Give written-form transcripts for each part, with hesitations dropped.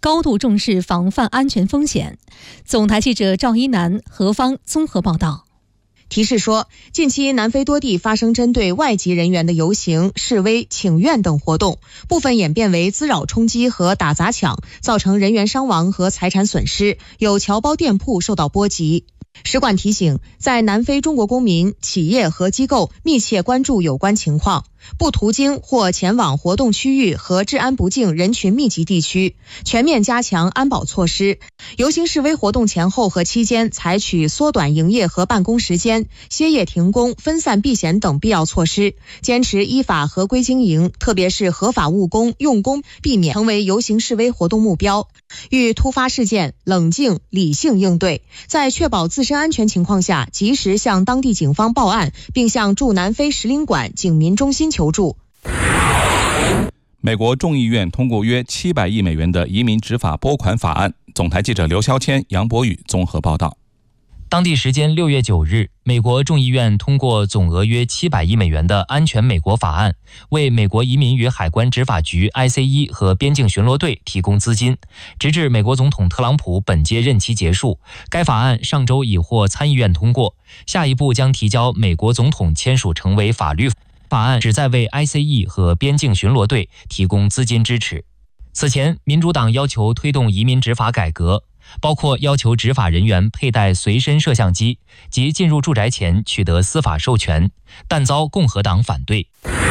高度重视防范安全风险。总台记者赵一楠、何方综合报道。 提示说，近期南非多地发生针对外籍人员的游行、示威、请愿等活动，部分演变为滋扰冲击和打砸抢，造成人员伤亡和财产损失，有侨胞店铺受到波及。使馆提醒，在南非中国公民、企业和机构密切关注有关情况，不途经或前往活动区域和治安不敬人群密集地区，全面加强安保措施。游行示威活动前后和期间采取缩短营业和办公时间、歇业停工、分散避险等必要措施，坚持依法合规经营，特别是合法务工、用工，避免成为游行示威活动目标。遇突发事件冷静理性应对，在确保自身安全情况下，及时向当地警方报案，并向驻南非使领馆警民中心求助。 美国众议院通过约700亿美元的移民执法拨款法案。总台记者刘霄谦、杨博宇综合报道。 当地时间6月9日，美国众议院通过总额约700亿美元的安全美国法案，为美国移民与海关执法局 ICE 和边境巡逻队提供资金，直至美国总统特朗普本届任期结束。该法案上周已获参议院通过，下一步将提交美国总统签署成为法律。法案旨在为 ICE 和边境巡逻队提供资金支持。此前，民主党要求推动移民执法改革，包括要求执法人员佩戴随身摄像机及进入住宅前取得司法授权，但遭共和党反对。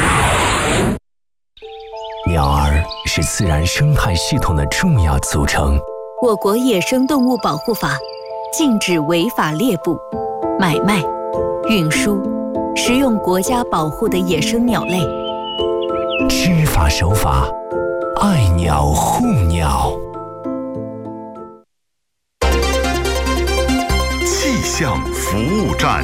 鸟儿是自然生态系统的重要组成。 我国野生动物保护法禁止违法猎捕、买卖、运输、食用国家保护的野生鸟类。 知法守法，爱鸟护鸟。 气象服务站。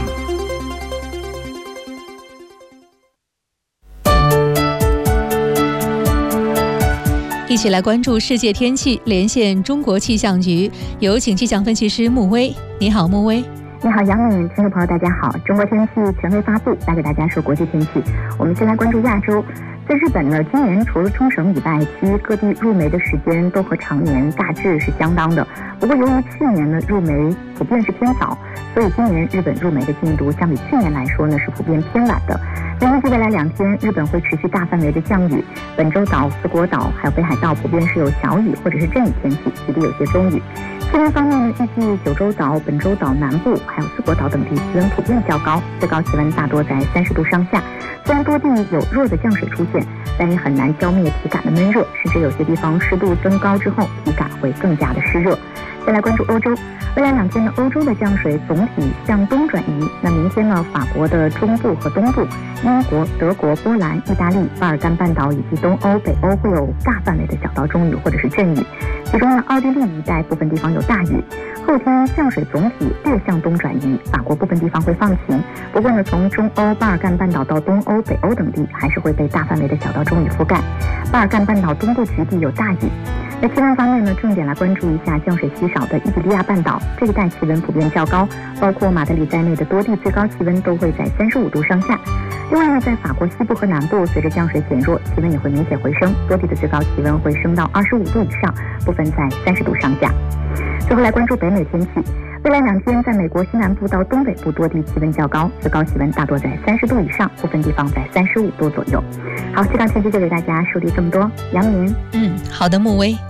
一起来关注世界天气，连线中国气象局，有请气象分析师穆威。你好，穆威。 你好，杨敏，听众朋友大家好。中国天气权威发布，带给大家说国际天气。我们先来关注亚洲。在日本呢，今年除了冲绳以外，其余各地入梅的时间都和常年大致是相当的。不过由于去年呢入梅普遍是偏早，所以今年日本入梅的进度相比去年来说呢是普遍偏晚的。那预计未来2天日本会持续大范围的降雨，本州岛、四国岛还有北海道普遍是有小雨或者是阵雨天气，局地有些中雨。气温方面呢，预计九州岛、本州岛南部还有四国岛等地气温普遍较高，最高气温大多在30度上下。虽然多地有弱的降水出现，但也很难消灭体感的闷热，甚至有些地方湿度增高之后，体感会更加的湿热。再来关注欧洲，未来2天呢，欧洲的降水总体向东转移。那明天呢，法国的中部和东部、英国、德国、波兰、意大利、巴尔干半岛以及东欧、北欧会有大范围的小到中雨或者是阵雨，其中呢，奥地利一带部分地方有大雨。后天降水总体略向东转移，法国部分地方会放晴。不过呢，从中欧、巴尔干半岛到东欧、北欧等地还是会被大范围的小到中雨覆盖。巴尔干半岛东部局地有大雨。那气温方面呢，重点来关注一下降水稀少的伊比利亚半岛，这一带气温普遍较高，包括马德里在内的多地最高气温都会在35度上下。另外呢，在法国西部和南部，随着降水减弱，气温也会明显回升，多地的最高气温会升到25度以上，部分在30度上下。最后来关注北美天气，未来2天在美国西南部到东北部多地气温较高，最高气温大多在30度以上，部分地方在35度左右。好，这档天气就给大家梳理这么多，杨明。 好的，穆威。